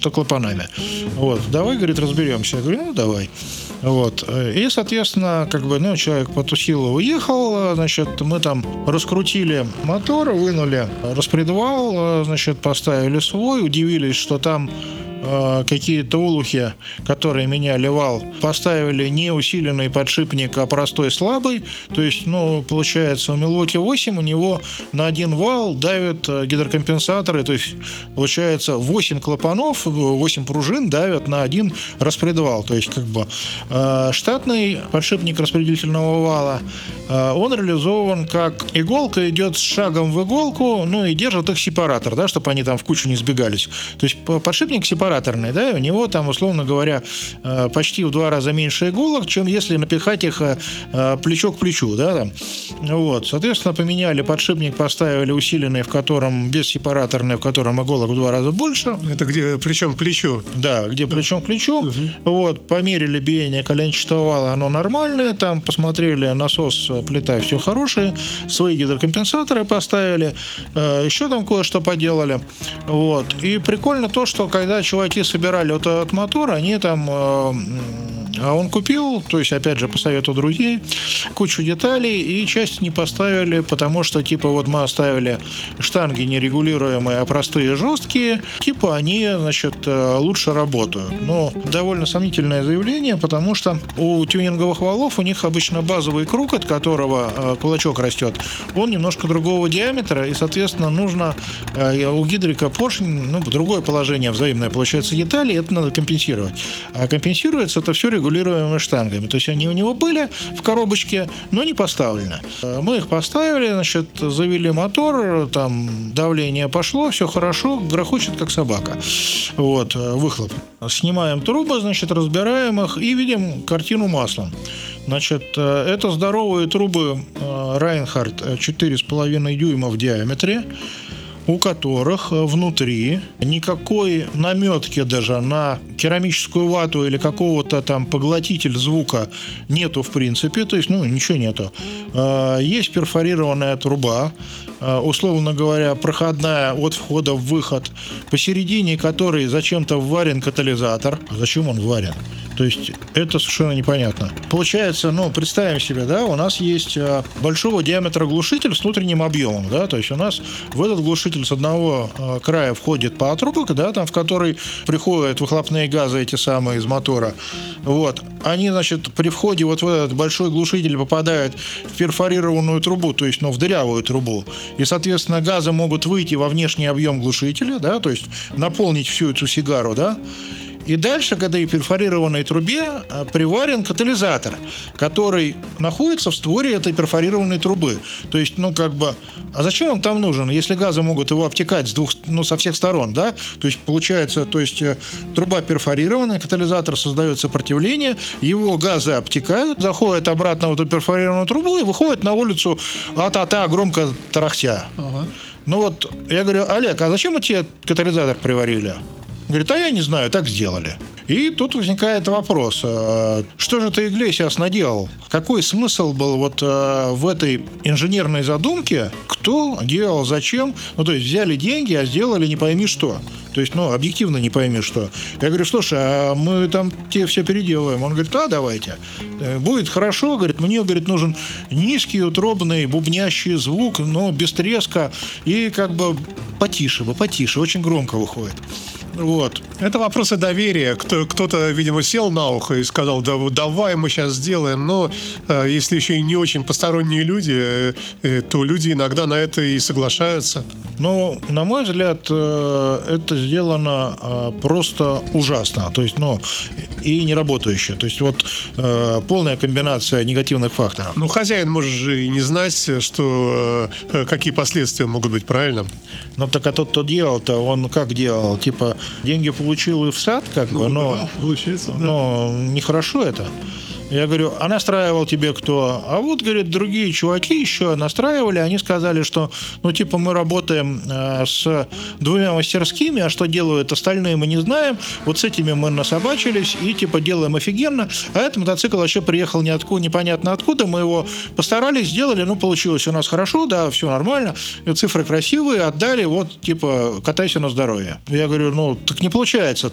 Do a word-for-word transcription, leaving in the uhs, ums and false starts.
что клапанами. Вот, давай, говорит, разберемся. Я говорю, ну, давай. Вот. И, соответственно, как бы, ну, человек потусил и уехал, значит, мы там раскрутили мотор, вынули распредвал, значит, поставили свой, удивились, что там какие-то олухи, которые меняли вал, поставили не усиленный подшипник, а простой слабый. То есть, ну, получается, у Milwaukee восемь у него на один вал давят гидрокомпенсаторы. То есть, получается, восемь клапанов, восемь пружин давят на один распредвал. То есть, как бы, штатный подшипник распределительного вала, он реализован как иголка идет с шагом в иголку, ну, и держит их сепаратор, да, чтобы они там в кучу не сбегались. То есть, подшипник сепаратор, да, у него там, условно говоря, почти в два раза меньше иголок, чем если напихать их плечо к плечу, да, там. Вот, соответственно, поменяли подшипник, поставили усиленный, в котором бессепараторный, в котором иголок в два раза больше. Это где плечом к плечу? Да, где плечом к плечу. Угу. Вот, померили биение коленчатого вала, оно нормальное, там посмотрели насос, плита, все хорошее, свои гидрокомпенсаторы поставили, еще там кое-что поделали. Вот, и прикольно то, что когда человек собирали вот этот мотор, они там, э, а он купил, то есть, опять же, по совету друзей, кучу деталей, и часть не поставили, потому что, типа, вот мы оставили штанги нерегулируемые, а простые, жесткие, типа, они, значит, лучше работают. Но довольно сомнительное заявление, потому что у тюнинговых валов у них обычно базовый круг, от которого э, кулачок растет, он немножко другого диаметра, и, соответственно, нужно э, у гидрика поршень, ну, другое положение взаимное, получается, детали, это надо компенсировать. А компенсируется это все регулируемыми штангами. То есть они у него были в коробочке, но не поставлены. Мы их поставили, значит, завели мотор, там давление пошло, все хорошо, грохочет как собака. Вот, выхлоп. Снимаем трубы, значит, разбираем их и видим картину маслом. Значит, это здоровые трубы Reinhardt четыре с половиной дюйма в диаметре, у которых внутри никакой наметки даже на керамическую вату или какого-то там поглотитель звука нету в принципе, то есть, ну, ничего нету. Есть перфорированная труба, условно говоря, проходная от входа в выход, посередине которой зачем-то вварен катализатор. А зачем он вварен? То есть это совершенно непонятно. Получается, ну, представим себе, да, у нас есть большого диаметра глушитель с внутренним объемом, да, то есть у нас в этот глушитель с одного края входит патрубок, да, там, в который приходят выхлопные газы эти самые из мотора. Вот. Они, значит, при входе вот в этот большой глушитель попадают в перфорированную трубу, то есть, ну, в дырявую трубу. И, соответственно, газы могут выйти во внешний объем глушителя, да, то есть наполнить всю эту сигару, да. И дальше к этой перфорированной трубе приварен катализатор, который находится в створе этой перфорированной трубы. То есть, ну, как бы, а зачем он там нужен, если газы могут его обтекать с двух, ну, со всех сторон, да? То есть, получается, то есть, труба перфорированная, катализатор создает сопротивление, его газы обтекают, заходят обратно в эту перфорированную трубу и выходят на улицу а-та-та, громко тарахтя. Ага. Ну вот, я говорю, Олег, а зачем мы тебе катализатор приварили? Говорит, а я не знаю, так сделали. И тут возникает вопрос, что же ты, Иглесиас, наделал? Какой смысл был вот в этой инженерной задумке? Кто делал, зачем? Ну, то есть взяли деньги, а сделали не пойми что. То есть, ну, объективно не пойми что. Я говорю, слушай, а мы там тебе все переделаем. Он говорит, а, давайте. Будет хорошо, говорит, мне, говорит, нужен низкий, утробный, бубнящий звук, но без треска и как бы потише бы, потише, очень громко выходит. Вот. Это вопросы доверия. Кто, кто-то, видимо, сел на ухо и сказал, да, давай мы сейчас сделаем. Но э, если еще и не очень посторонние люди, э, то люди иногда на это и соглашаются. Ну, на мой взгляд, э, это сделано э, просто ужасно. То есть, ну, и не работающе. То есть, вот э, полная комбинация негативных факторов. Ну, хозяин может же и не знать, что э, какие последствия могут быть, правильно? Ну, так а тот, кто делал-то, он как делал? Типа, деньги получил и в сад, как ну, бы, но, да, получается, да. но нехорошо это. Я говорю, а настраивал тебе кто? А вот, говорит, другие чуваки еще настраивали, они сказали, что, ну, типа, мы работаем э, с двумя мастерскими, а что делают остальные, мы не знаем, вот с этими мы насобачились и, типа, делаем офигенно, а этот мотоцикл вообще приехал ниоткуда, непонятно откуда, мы его постарались, сделали, ну, получилось у нас хорошо, да, все нормально, цифры красивые, отдали, вот, типа, катайся на здоровье. Я говорю, ну, так не получается,